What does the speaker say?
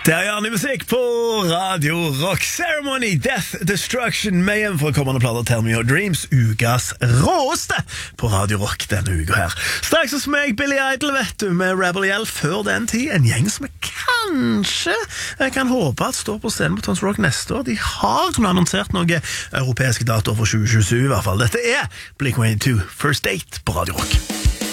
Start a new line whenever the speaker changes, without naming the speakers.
Det gjerne musikk på Radio Rock. Ceremony, Death, Destruction, Mayhem for kommende plater. Tell Me Your Dreams, ukas råeste på Radio Rock denne uka her. Straks hos meg, Billy Idol, vet du, med Rebel Yell. Før den tid, en gjeng som kanskje jeg kan håpe at står på scenen på Tons Rock neste år. De har annonsert noen europeiske datoer for 2027 i hvert fall. Dette er Blink-182 First Date på Radio Rock.